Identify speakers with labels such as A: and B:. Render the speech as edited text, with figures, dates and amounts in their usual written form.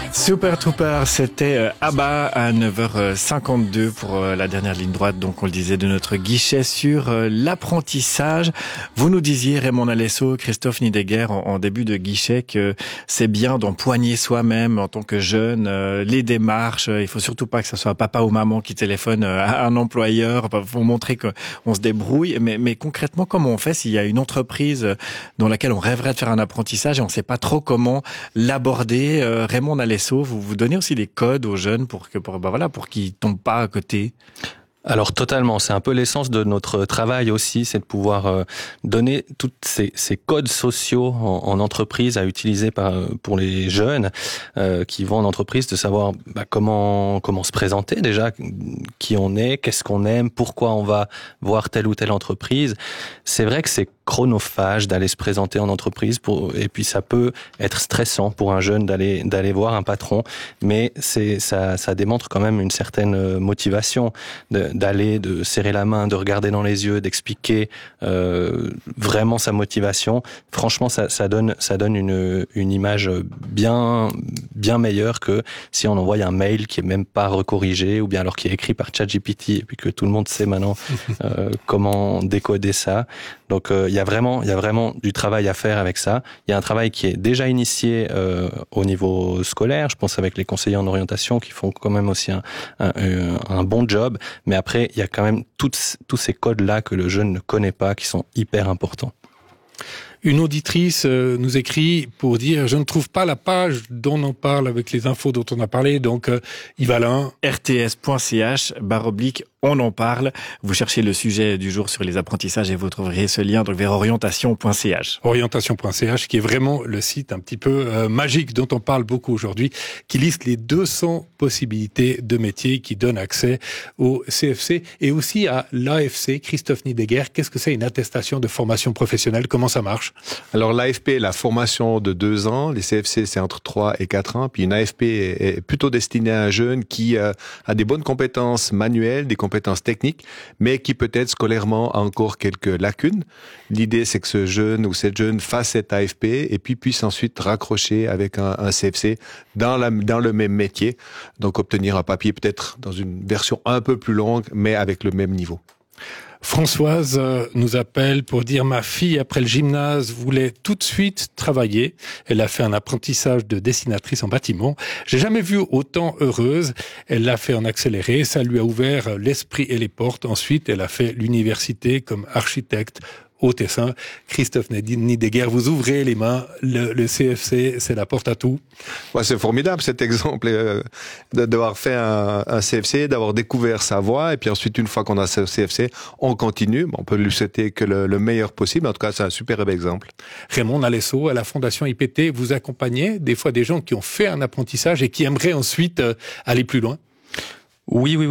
A: Super Trooper, c'était ABBA à 9h52 pour la dernière ligne droite, donc on le disait, de notre guichet sur l'apprentissage. Vous nous disiez, Raymond Nalesso, Christophe Nideguer, en début de guichet, que c'est bien d'empoigner soi-même en tant que jeune les démarches. Il faut surtout pas que ce soit papa ou maman qui téléphone à un employeur pour montrer qu'on se débrouille. Mais concrètement, comment on fait s'il y a une entreprise dans laquelle on rêverait de faire un apprentissage et on ne sait pas trop comment l'aborder? Raymond Nalesso, vous donnez aussi des codes aux jeunes pour qu'ils tombent pas à côté.
B: Alors totalement, c'est un peu l'essence de notre travail aussi, c'est de pouvoir donner tous ces codes sociaux en entreprise à utiliser pour les jeunes qui vont en entreprise, de savoir comment se présenter déjà, qui on est, qu'est-ce qu'on aime, pourquoi on va voir telle ou telle entreprise. C'est vrai que c'est chronophage d'aller se présenter en entreprise et puis ça peut être stressant pour un jeune d'aller voir un patron, mais ça démontre quand même une certaine motivation de serrer la main, de regarder dans les yeux, d'expliquer vraiment sa motivation. Franchement, ça donne une image bien meilleure que si on envoie un mail qui est même pas recorrigé, ou bien alors qui est écrit par ChatGPT et puis que tout le monde sait maintenant comment décoder ça. Donc il y a vraiment du travail à faire avec ça. Il y a un travail qui est déjà initié au niveau scolaire, je pense, avec les conseillers en orientation qui font quand même aussi un bon job, mais après il y a quand même tous ces codes-là que le jeune ne connaît pas, qui sont hyper importants.
C: Une auditrice nous écrit pour dire « Je ne trouve pas la page dont on parle avec les infos dont on a parlé ». Donc, Yvalin.
A: rts.ch/on en parle. Vous cherchez le sujet du jour sur les apprentissages et vous trouverez ce lien donc vers orientation.ch.
C: Orientation.ch, qui est vraiment le site un petit peu magique dont on parle beaucoup aujourd'hui, qui liste les 200 possibilités de métiers, qui donne accès au CFC et aussi à l'AFC. Christophe Nideguer, qu'est-ce que c'est une attestation de formation professionnelle? Comment ça marche?
D: Alors l'AFP, la formation de 2 ans, les CFC c'est entre 3 et 4 ans, puis une AFP est plutôt destinée à un jeune qui a des bonnes compétences manuelles, des compétences techniques, mais qui peut-être scolairement a encore quelques lacunes. L'idée c'est que ce jeune ou cette jeune fasse cette AFP et puis puisse ensuite raccrocher avec un CFC dans le même métier, donc obtenir un papier peut-être dans une version un peu plus longue, mais avec le même niveau.
C: Françoise nous appelle pour dire « Ma fille, après le gymnase, voulait tout de suite travailler. Elle a fait un apprentissage de dessinatrice en bâtiment. J'ai jamais vu autant heureuse. Elle l'a fait en accéléré. Ça lui a ouvert l'esprit et les portes. Ensuite, elle a fait l'université comme architecte au Tessin. » Christophe Nideguer, vous ouvrez les mains. Le CFC, c'est la porte à tout.
D: Ouais, c'est formidable cet exemple d'avoir fait un CFC, d'avoir découvert sa voie, et puis ensuite, une fois qu'on a ce CFC, on continue. On peut lui souhaiter que le meilleur possible. En tout cas, c'est un superbe exemple.
C: Raymond Nalesso, à la Fondation IPT, vous accompagnez des fois des gens qui ont fait un apprentissage et qui aimeraient ensuite aller plus loin?
B: Oui.